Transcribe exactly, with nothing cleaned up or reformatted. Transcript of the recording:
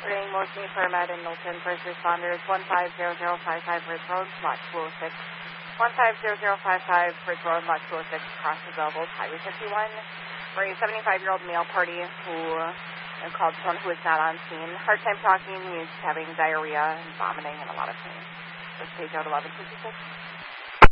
Reading Mostly Paramedic in Milton. First responders one five zero zero five five Ridge Road, Lot two oh six. one five zero zero five five Ridge Road, Lot two oh six, cross available, Highway fifty-one. For a seventy-five-year-old male party who uh, called someone who is not on scene. Hard time talking, he's having diarrhea and vomiting and a lot of pain. First page out eleven fifty-six.